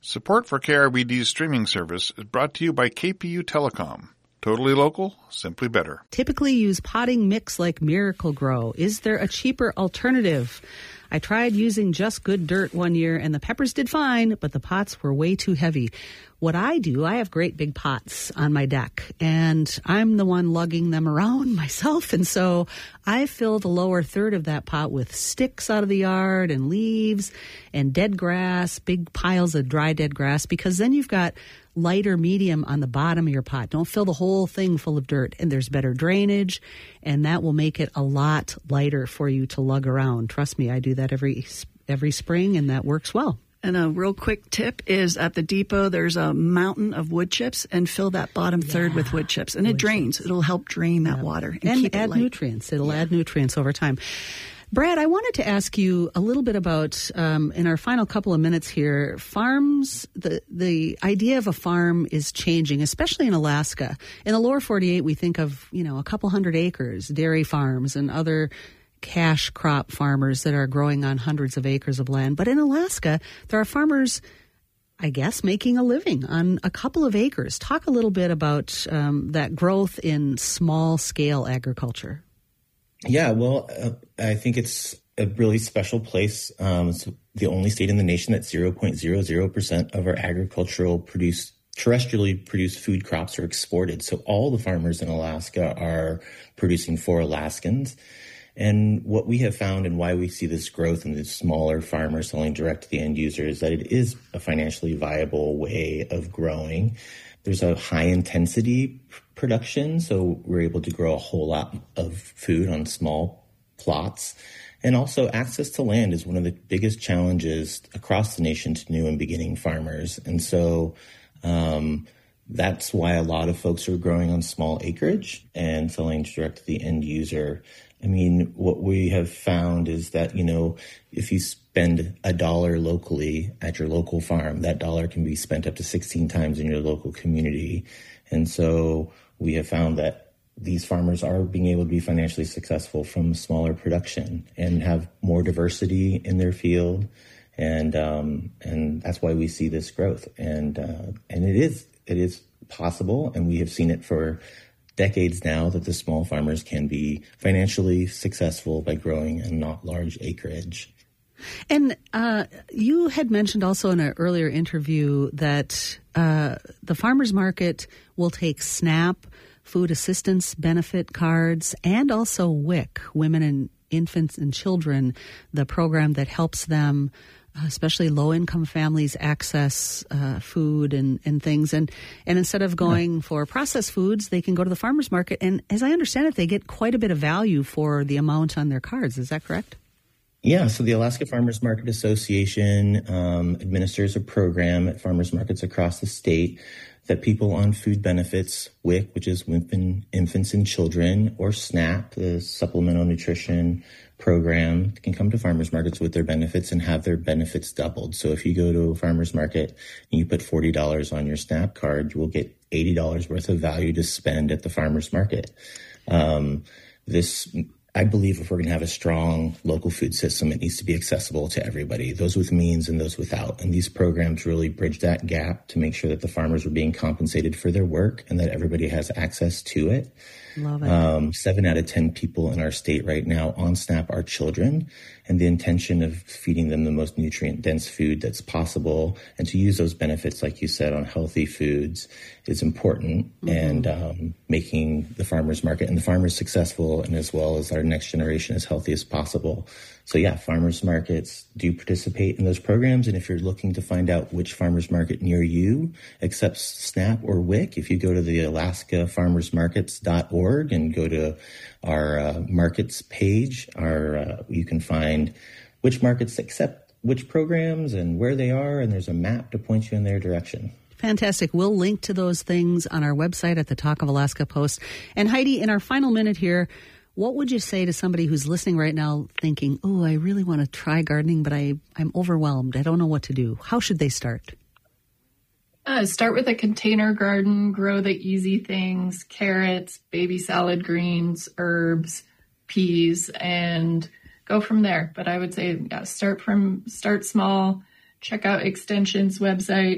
Support for KRBD's streaming service is brought to you by KPU Telecom. Totally local, simply better. Typically use potting mix like Miracle-Gro. Is there a cheaper alternative? I tried using Just Good Dirt one year, and the peppers did fine, but the pots were way too heavy. What I do, I have great big pots on my deck, and I'm the one lugging them around myself, and so I fill the lower third of that pot with sticks out of the yard and leaves and dead grass, big piles of dry dead grass, because then you've got lighter medium on the bottom of your pot. Don't fill the whole thing full of dirt, and there's better drainage, and that will make it a lot lighter for you to lug around. Trust me, I do that every spring, and that works well. And a real quick tip is at the depot, there's a mountain of wood chips, and fill that bottom third with wood chips. And it drains. It'll help drain that water and keep add it light. Nutrients. It'll add nutrients over time. Brad, I wanted to ask you a little bit about, in our final couple of minutes here, farms, the idea of a farm is changing, especially in Alaska. In the lower 48, we think of, a couple hundred acres, dairy farms and other cash crop farmers that are growing on hundreds of acres of land. But in Alaska, there are farmers, I guess, making a living on a couple of acres. Talk a little bit about that growth in small-scale agriculture. Yeah, well, I think it's a really special place. It's the only state in the nation that 0.00% of our terrestrially produced food crops are exported. So all the farmers in Alaska are producing for Alaskans. And what we have found and why we see this growth in the smaller farmers selling direct to the end user is that it is a financially viable way of growing. There's a high intensity production, so we're able to grow a whole lot of food on small plots. And also access to land is one of the biggest challenges across the nation to new and beginning farmers. And so that's why a lot of folks are growing on small acreage and selling direct to the end user. I mean, what we have found is that, if you spend $1 locally at your local farm, that dollar can be spent up to 16 times in your local community. And so we have found that these farmers are being able to be financially successful from smaller production and have more diversity in their field. And that's why we see this growth. And it is possible. And we have seen it for decades now that the small farmers can be financially successful by growing on not large acreage. And you had mentioned also in an earlier interview that the farmers market will take SNAP, food assistance benefit cards, and also WIC, Women and Infants and Children, the program that helps them, especially low-income families, access food and things. And instead of going for processed foods, they can go to the farmers market. And as I understand it, they get quite a bit of value for the amount on their cards. Is that correct? Yeah, so the Alaska Farmers Market Association administers a program at farmers markets across the state that people on food benefits, WIC, which is Women, Infants, and Children, or SNAP, the Supplemental Nutrition Program, can come to farmers markets with their benefits and have their benefits doubled. So if you go to a farmers market and you put $40 on your SNAP card, you will get $80 worth of value to spend at the farmers market. I believe if we're going to have a strong local food system, it needs to be accessible to everybody, those with means and those without. And these programs really bridge that gap to make sure that the farmers are being compensated for their work and that everybody has access to it. Love it. 7 out of 10 people in our state right now on SNAP are children, and the intention of feeding them the most nutrient-dense food that's possible and to use those benefits, like you said, on healthy foods is important. Mm-hmm. And making the farmers market and the farmers successful, and as well as our next generation as healthy as possible. So yeah, farmers markets do participate in those programs. And if you're looking to find out which farmers market near you accepts SNAP or WIC, if you go to the alaskafarmersmarkets.org and go to our markets page, you can find which markets accept which programs and where they are. And there's a map to point you in their direction. Fantastic. We'll link to those things on our website at the Talk of Alaska Post. And Heidi, in our final minute here, what would you say to somebody who's listening right now thinking, oh, I really want to try gardening, but I'm overwhelmed. I don't know what to do. How should they start? Start with a container garden. Grow the easy things, carrots, baby salad greens, herbs, peas, and go from there. But I would say start small. Check out Extension's website.